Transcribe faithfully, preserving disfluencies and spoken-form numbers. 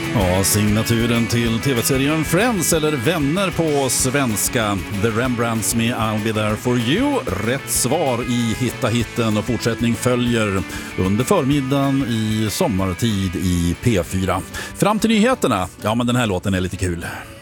Ja, signaturen till tv-serien Friends eller Vänner på svenska. The Rembrandts med I'll be there for you. Rätt svar i Hitta hitten och fortsättning följer under förmiddagen i sommartid i P fyra. Fram till nyheterna. Ja, men den här låten är lite kul.